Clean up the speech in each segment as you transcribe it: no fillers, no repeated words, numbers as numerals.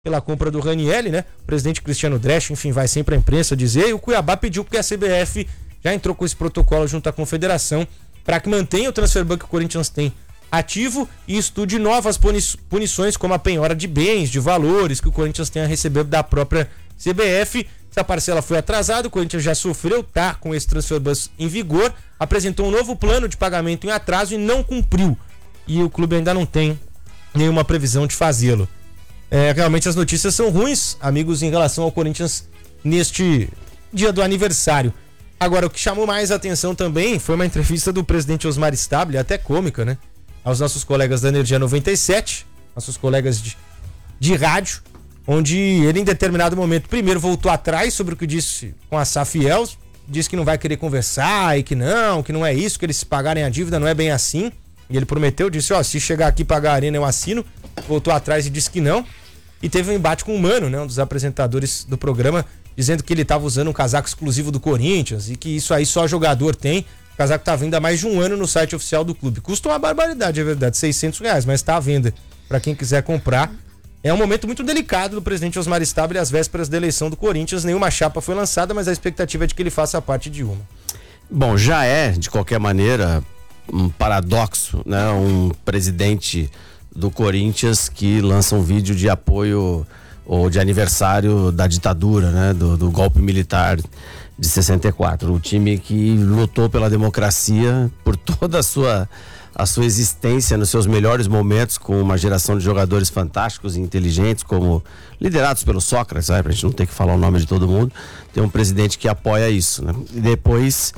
pela compra do Ranieri, né? O presidente Cristiano Dresch, enfim, vai sempre à imprensa dizer, e o Cuiabá pediu porque a CBF já entrou com esse protocolo junto à confederação para que mantenha o transfer ban que o Corinthians tem ativo e estude novas punições como a penhora de bens, de valores que o Corinthians tem a receber da própria CBF. Essa parcela foi atrasada, o Corinthians já sofreu, tá com esse transfer ban em vigor, apresentou um novo plano de pagamento em atraso e não cumpriu. E o clube ainda não tem nenhuma previsão de fazê-lo. Realmente as notícias são ruins, amigos, em relação ao Corinthians neste dia do aniversário. Agora, o que chamou mais atenção também foi uma entrevista do presidente Osmar Stabile, até cômica, né? Aos nossos colegas da Energia 97, nossos colegas de rádio, onde ele em determinado momento primeiro voltou atrás sobre o que disse com a Safiel, disse que não vai querer conversar e que não é isso, que eles se pagarem a dívida não é bem assim. E ele prometeu, disse, se chegar aqui e pagar a arena eu assino. Voltou atrás e disse que não. E teve um embate com o Mano, né, um dos apresentadores do programa, dizendo que ele estava usando um casaco exclusivo do Corinthians e que isso aí só jogador tem. O casaco tá à venda há mais de um ano no site oficial do clube. Custa uma barbaridade, é verdade, R$600, mas tá à venda para quem quiser comprar. É um momento muito delicado do presidente Osmar Stabile às vésperas da eleição do Corinthians. Nenhuma chapa foi lançada, mas a expectativa é de que ele faça parte de uma. Bom, já é, de qualquer maneira, um paradoxo, né? Um presidente do Corinthians que lança um vídeo de apoio ou de aniversário da ditadura, né? Do golpe militar de 64. O time que lutou pela democracia por toda a sua existência nos seus melhores momentos, com uma geração de jogadores fantásticos e inteligentes, como liderados pelo Sócrates, pra gente não ter que falar o nome de todo mundo. Tem um presidente que apoia isso, né? E depois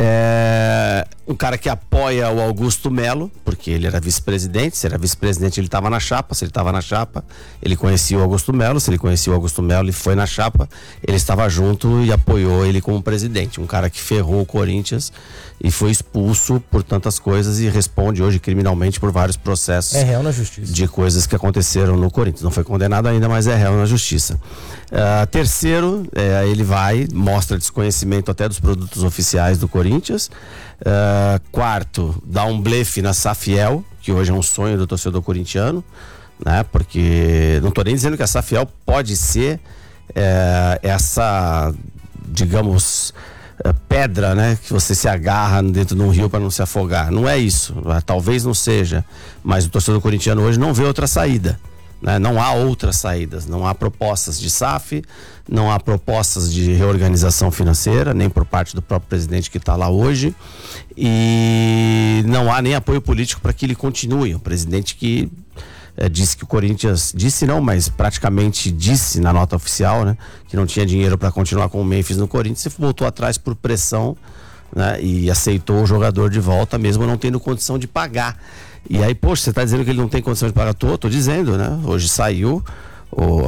um cara que apoia o Augusto Melo, porque ele era vice-presidente. Se era vice-presidente, ele estava na chapa. Se ele estava na chapa, ele conhecia o Augusto Melo. Se ele conhecia o Augusto Melo e foi na chapa, ele estava junto e apoiou ele como presidente. Um cara que ferrou o Corinthians e foi expulso por tantas coisas e responde hoje criminalmente por vários processos. É réu na justiça. De coisas que aconteceram no Corinthians. Não foi condenado ainda, mas é réu na justiça. Terceiro, ele mostra desconhecimento até dos produtos oficiais do Corinthians. Quarto, dá um blefe na Safiel, que hoje é um sonho do torcedor corintiano, né? Porque não estou nem dizendo que a Safiel pode ser essa, digamos, pedra, né? Que você se agarra dentro de um rio para não se afogar. Não é isso, talvez não seja, mas o torcedor corintiano hoje não vê outra saída. Não há outras saídas, não há propostas de SAF, não há propostas de reorganização financeira, nem por parte do próprio presidente que está lá hoje, e não há nem apoio político para que ele continue. O presidente que disse que o Corinthians, mas praticamente disse na nota oficial, né, que não tinha dinheiro para continuar com o Memphis no Corinthians, e voltou atrás por pressão, né, e aceitou o jogador de volta, mesmo não tendo condição de pagar. E aí, poxa, você está dizendo que ele não tem condição de pagar? Tô dizendo, né? Hoje saiu o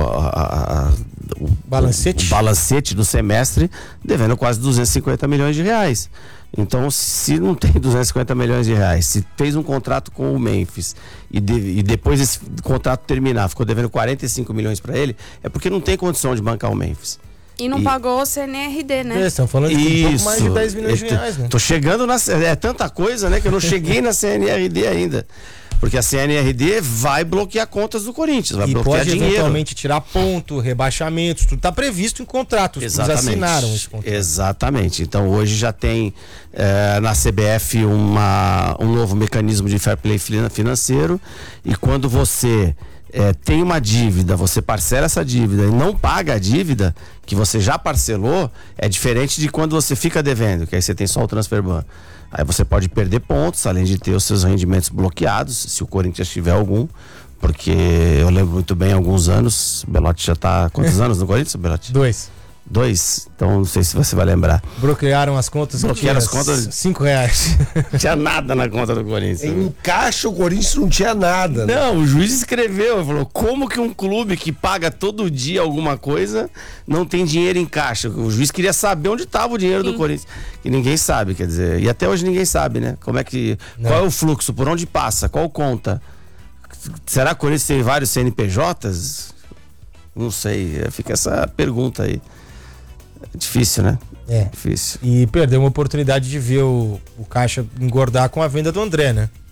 balancete do semestre devendo quase 250 milhões de reais. Então, se não tem 250 milhões de reais, se fez um contrato com o Memphis e depois esse contrato terminar, ficou devendo 45 milhões para ele, é porque não tem condição de bancar o Memphis. E não pagou o CNRD, né? Estão falando de um pouco mais de 10 milhões de reais, né? Tô chegando é tanta coisa, né? Que eu não cheguei na CNRD ainda. Porque a CNRD vai bloquear contas do Corinthians, vai bloquear dinheiro. E pode eventualmente tirar ponto, rebaixamentos, tudo está previsto em contratos. Exatamente. Eles assinaram esse contrato. Exatamente. Então hoje já tem na CBF um novo mecanismo de fair play financeiro, e quando você tem uma dívida, você parcela essa dívida e não paga a dívida que você já parcelou, é diferente de quando você fica devendo, que aí você tem só o transfer ban. Aí você pode perder pontos, além de ter os seus rendimentos bloqueados, se o Corinthians tiver algum, porque eu lembro muito bem, há alguns anos, o Belotti já está quantos anos no Corinthians, Belotti? 2. Então não sei se você vai lembrar. Bloquearam as contas. Bloquearam as contas. R$5. Não tinha nada na conta do Corinthians. Em caixa o Corinthians não tinha nada. Né? Não, o juiz escreveu, falou, como que um clube que paga todo dia alguma coisa não tem dinheiro em caixa? O juiz queria saber onde estava o dinheiro do Corinthians. Que ninguém sabe, quer dizer, e até hoje ninguém sabe, né? Qual é o fluxo, por onde passa, qual conta? Será que o Corinthians tem vários CNPJs? Não sei, fica essa pergunta aí. É difícil, né? Difícil. E perdeu uma oportunidade de ver o Caixa engordar com a venda do André, né?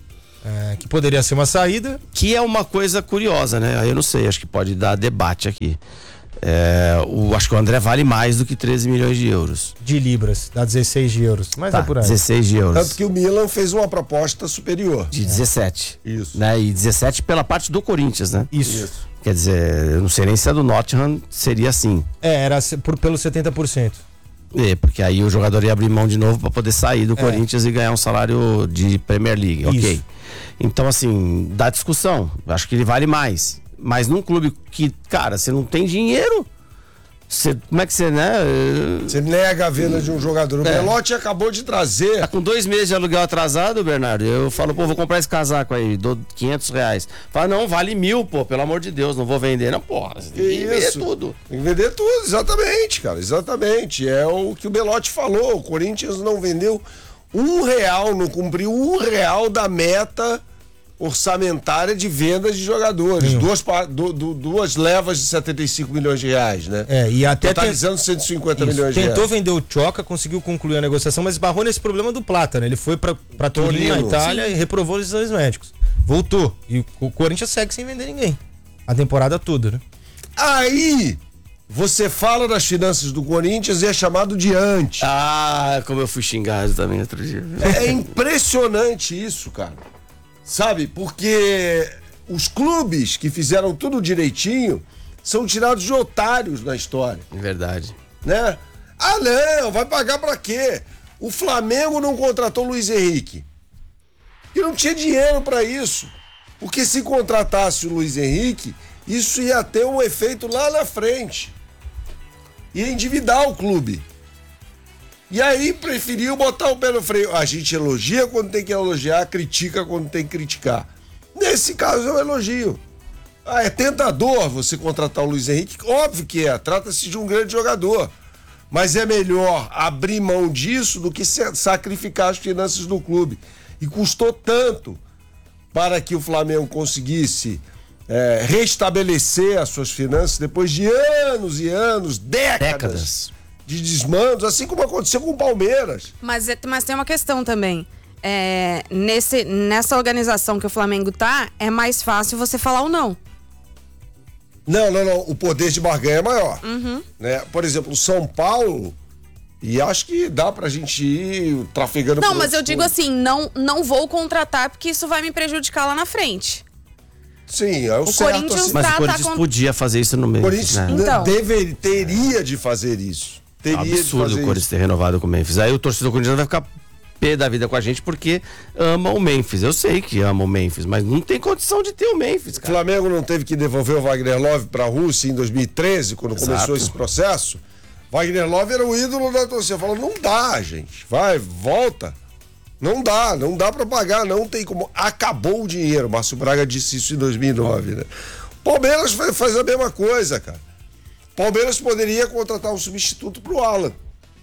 que poderia ser uma saída. Que é uma coisa curiosa, né? Aí eu não sei, acho que pode dar debate aqui. Acho que o André vale mais do que 13 milhões de euros. De libras, dá 16 de euros. Mas Tá, é por aí. 16 de euros. Tanto que o Milan fez uma proposta superior. De 17. Isso. Né? E 17 pela parte do Corinthians, né? Isso. Quer dizer, eu não sei nem se a do Nottingham seria assim. Era pelo 70%. Porque aí o jogador ia abrir mão de novo para poder sair do Corinthians e ganhar um salário de Premier League, ok? Isso. Então, assim, dá discussão. Acho que ele vale mais. Mas num clube que, cara, você não tem dinheiro, como é que você, né? Você nega a venda de um jogador. O Belotti acabou de trazer. Tá com 2 meses de aluguel atrasado, Bernardo. Eu falo, pô, vou comprar esse casaco aí, dou R$500. Fala, não, vale 1.000, pô, pelo amor de Deus, não vou vender. Não, porra, você tem que vender tudo. Tem que vender tudo, exatamente, cara, exatamente. É o que o Belotti falou. O Corinthians não vendeu R$1, não cumpriu R$1 da meta orçamentária de vendas de jogadores. Duas levas de 75 milhões de reais, né? E até totalizando 150 milhões de reais. Tentou vender o Tchoca, conseguiu concluir a negociação, mas esbarrou nesse problema do Plata, né? Ele foi pra Torino, na Itália, e reprovou os exames médicos. Voltou. E o Corinthians segue sem vender ninguém. A temporada toda, né? Aí você fala das finanças do Corinthians e é chamado de anti. Ah, como eu fui xingado também outro dia. É impressionante isso, cara. Sabe, porque os clubes que fizeram tudo direitinho são tirados de otários na história. É verdade. Né? Ah, não, vai pagar pra quê? O Flamengo não contratou o Luiz Henrique. E não tinha dinheiro pra isso. Porque se contratasse o Luiz Henrique, isso ia ter um efeito lá na frente. Ia endividar o clube. E aí preferiu botar o pé no freio. A gente elogia quando tem que elogiar, critica quando tem que criticar. Nesse caso eu elogio. É tentador você contratar o Luiz Henrique? Óbvio que é, trata-se de um grande jogador. Mas é melhor abrir mão disso do que sacrificar as finanças do clube. E custou tanto para que o Flamengo conseguisse restabelecer as suas finanças depois de anos e anos, décadas de desmandos, assim como aconteceu com o Palmeiras. Mas tem uma questão também. Nessa organização que o Flamengo tá, é mais fácil você falar ou não. Não. O poder de barganha é maior. Né? Por exemplo, o São Paulo, e acho que dá pra gente ir trafegando. Não, mas eu digo assim, não vou contratar porque isso vai me prejudicar lá na frente. Sim, é o certo. Corinthians assim. Mas o Corinthians podia fazer isso no mês. O Corinthians Então. teria de fazer isso. É um absurdo o Corinthians ter renovado com o Memphis. Aí o torcedor corintiano vai ficar pé da vida com a gente porque ama o Memphis. Eu sei que ama o Memphis, mas não tem condição de ter o Memphis, cara. O Flamengo não teve que devolver o Wagner Love pra Rússia em 2013, quando começou esse processo. Wagner Love era o ídolo da torcida. Falou, não dá, gente. Vai, volta. Não dá pra pagar, não tem como. Acabou o dinheiro. Márcio Braga disse isso em 2009, né? Palmeiras faz a mesma coisa, cara. Palmeiras poderia contratar um substituto pro Alan.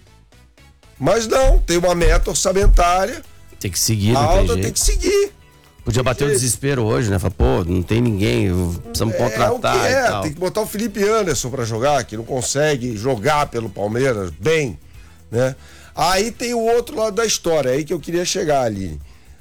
Mas não, tem uma meta orçamentária. Tem que seguir, não alta, tem jeito. tem que seguir. Podia bater o desespero hoje, né? Falar, pô, não tem ninguém, precisamos contratar e tal. Tem que botar o Felipe Anderson pra jogar, que não consegue jogar pelo Palmeiras bem, né? Aí tem o outro lado da história, aí que eu queria chegar, Aline.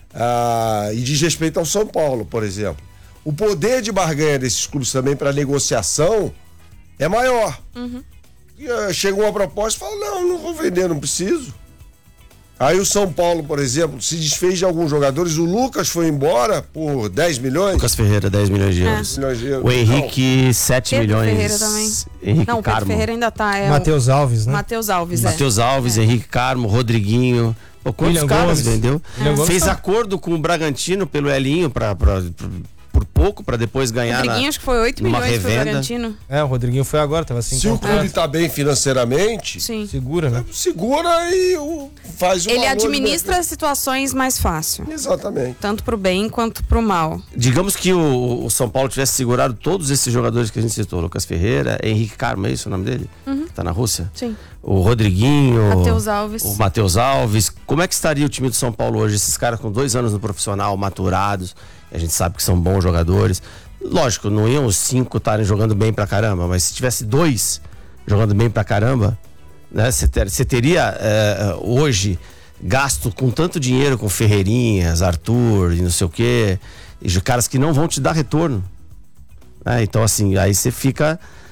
E diz respeito ao São Paulo, por exemplo. O poder de barganha desses clubes também para negociação é maior. Chega uma proposta e fala, não vou vender, não preciso. Aí o São Paulo, por exemplo, se desfez de alguns jogadores. O Lucas foi embora por 10 milhões. Lucas Ferreira, 10 milhões de euros. O Henrique, 7 Pedro milhões. Ferreira também. Henrique não, o Pedro Carmo. Ferreira ainda tá. Matheus Alves, né? Matheus Alves, Matheus Alves, Henrique Carmo, Rodriguinho. Pô, quantos William caras Gomes. vendeu? Gomes Fez tá. acordo com o Bragantino pelo Elinho por pouco, pra depois ganhar. Rodriguinho, acho que foi 8 numa milhões pro revenda. Bragantino. O Rodriguinho foi agora, tava assim. Se o clube tá bem financeiramente, Sim. Segura, né? segura e faz o Ele valor administra as situações mais fácil. Exatamente. Tanto pro bem quanto pro mal. Digamos que o São Paulo tivesse segurado todos esses jogadores que a gente citou, Lucas Ferreira, Henrique Carmo, é isso o nome dele? Tá na Rússia? Sim. O Rodriguinho, Matheus Alves. o Matheus Alves. Como é que estaria o time do São Paulo hoje? Esses caras com 2 anos no profissional, maturados, a gente sabe que são bons jogadores. Lógico, não iam os 5 estarem jogando bem pra caramba, mas se tivesse 2 jogando bem pra caramba, né? Você teria hoje gasto com tanto dinheiro com Ferreirinhas, Arthur e não sei o quê, e caras que não vão te dar retorno. Então, assim, aí você fica